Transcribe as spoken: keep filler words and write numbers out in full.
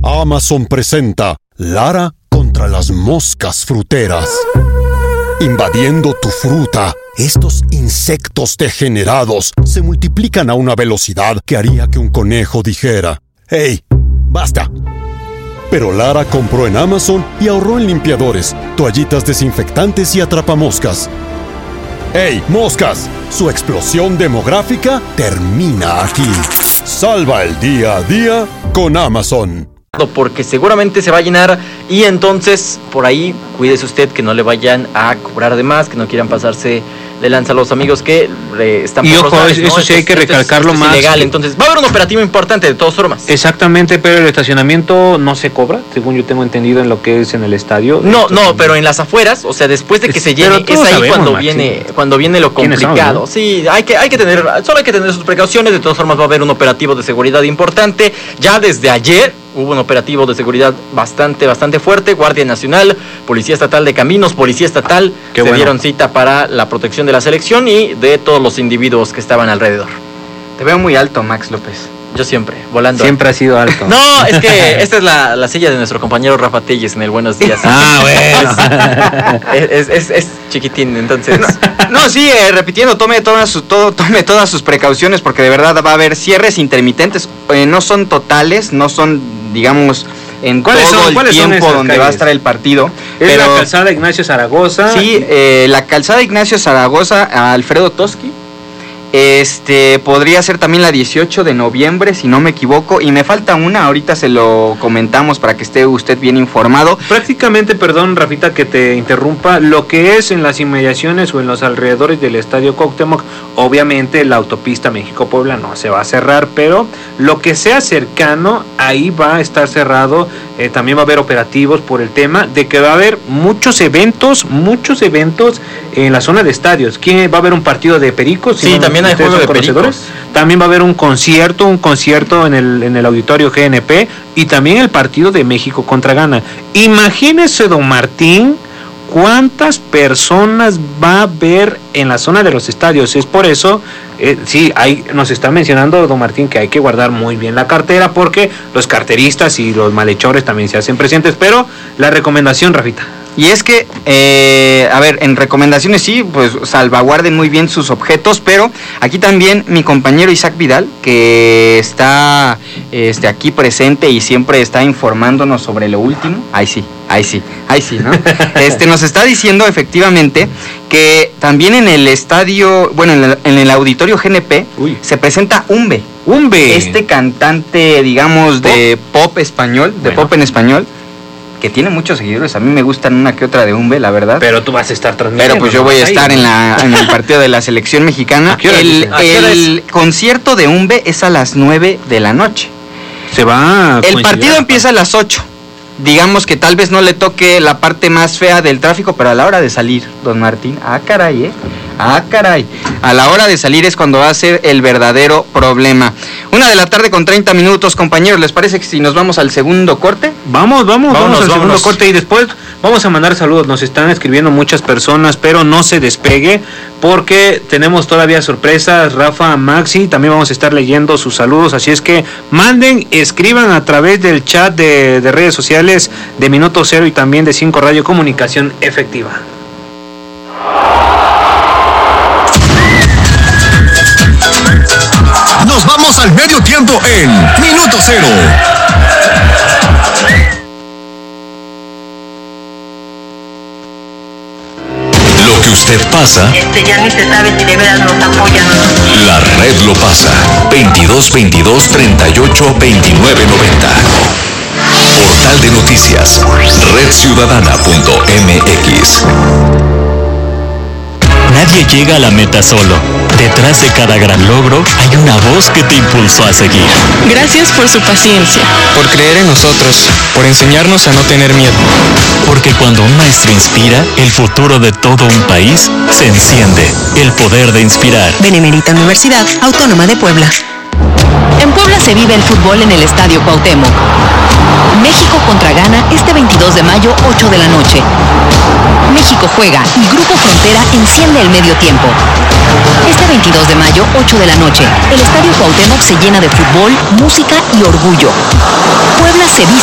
Amazon presenta Lara contra las moscas fruteras. Invadiendo tu fruta, estos insectos degenerados se multiplican a una velocidad que haría que un conejo dijera: ¡Hey, basta! Pero Lara compró en Amazon y ahorró en limpiadores, toallitas desinfectantes y atrapamoscas. ¡Hey, moscas! Su explosión demográfica termina aquí. Salva el día a día con Amazon. Porque seguramente se va a llenar y entonces por ahí cuídese usted que no le vayan a cobrar de más, que no quieran pasarse de lanza a los amigos que eh, están por y los ojo, lares, eso ¿no? sí hay que recalcarlo más. Es ilegal, entonces va a haber un operativo importante de todas formas. Exactamente, pero el estacionamiento no se cobra, según yo tengo entendido en lo que es en el estadio. No, no, también. Pero en las afueras, o sea, después de que se llene, es ahí sabemos, cuando Maxi. viene cuando viene lo complicado. Somos, ¿no? Sí, hay que hay que tener, solo hay que tener sus precauciones. De todas formas va a haber un operativo de seguridad importante. Ya desde ayer hubo un operativo de seguridad bastante, bastante fuerte. Guardia Nacional, Policía Estatal de Caminos, Policía Estatal Qué se bueno. dieron cita para la protección de la selección y de todos los individuos que estaban alrededor. Te veo muy alto, Max López. Yo siempre, volando. Siempre ha sido alto. No, es que esta es la, la silla de nuestro compañero Rafa Telles en el Buenos Días. Ah, bueno. es, es, es, es chiquitín, entonces. No, no sí, eh, repitiendo, tome todas, su, todo, tome todas sus precauciones porque de verdad va a haber cierres intermitentes. Eh, no son totales, no son, digamos, en todo son, el tiempo donde calles? va a estar el partido. Es pero, la calzada Ignacio Zaragoza. Sí, eh, la calzada Ignacio Zaragoza a Alfredo Toski. Este, podría ser también la dieciocho de noviembre, si no me equivoco, y me falta una, ahorita se lo comentamos para que esté usted bien informado. Prácticamente, perdón, Rafita, que te interrumpa, lo que es en las inmediaciones o en los alrededores del Estadio Cuauhtémoc, obviamente la autopista México-Puebla no se va a cerrar, pero lo que sea cercano, ahí va a estar cerrado. Eh, también va a haber operativos por el tema de que va a haber muchos eventos, muchos eventos en la zona de estadios. ¿Quién va a haber un partido de Pericos? Sí, si también hay juego de Pericos. También va a haber un concierto, un concierto en el en el auditorio G N P y también el partido de México contra Ghana. Imagínese, don Martín, cuántas personas va a haber en la zona de los estadios. Es por eso, eh, sí, hay, nos está mencionando don Martín que hay que guardar muy bien la cartera porque los carteristas y los malhechores también se hacen presentes, pero la recomendación, Rafita. Y es que, eh, a ver, en recomendaciones sí, pues salvaguarden muy bien sus objetos, pero aquí también mi compañero Isaac Vidal, que está este, aquí presente y siempre está informándonos sobre lo último, ahí sí, ahí sí, ahí sí, ¿no? Este, nos está diciendo efectivamente que también en el estadio, bueno, en el, en el auditorio G N P Uy. se presenta Umbe. Umbe. Este cantante, digamos, ¿Pop? de pop español, de bueno. pop en español, que tiene muchos seguidores. A mí me gustan una que otra de Umbe, la verdad. Pero tú vas a estar transmitiendo. Pero pues yo voy a estar en la en el partido de la selección mexicana. El, el concierto de Umbe es a las nueve de la noche. Se va. El partido empieza a las ocho. Digamos que tal vez no le toque la parte más fea del tráfico, pero a la hora de salir, don Martín, ah caray, eh, ah caray, a la hora de salir es cuando va a ser el verdadero problema. Una de la tarde con treinta minutos, compañeros, ¿les parece que si nos vamos al segundo corte? Vamos, vamos, vámonos, vamos al vámonos. segundo corte y después vamos a mandar saludos. Nos están escribiendo muchas personas, pero no se despegue porque tenemos todavía sorpresas. Rafa, Maxi, también vamos a estar leyendo sus saludos, así es que manden, escriban a través del chat de, de redes sociales de Minuto Cero y también de cinco Radio Comunicación Efectiva. Nos vamos al medio tiempo en Minuto Cero. Lo que usted pasa, Este ya ni se sabe si de veras nos apoyan o no. la red lo pasa. veintidós veintidós treinta y ocho veintinueve noventa. Portal de noticias, red ciudadana punto m x. Nadie llega a la meta solo. Detrás de cada gran logro hay una voz que te impulsó a seguir. Gracias por su paciencia. Por creer en nosotros, por enseñarnos a no tener miedo. Porque cuando un maestro inspira, el futuro de todo un país se enciende. El poder de inspirar. Benemérita Universidad Autónoma de Puebla. En Puebla se vive el fútbol en el Estadio Cuauhtémoc. México contra Ghana este veintidós de mayo, ocho de la noche. México juega y Grupo Frontera enciende el medio tiempo. Este veintidós de mayo, ocho de la noche, el Estadio Cuauhtémoc se llena de fútbol, música y orgullo. Puebla se viste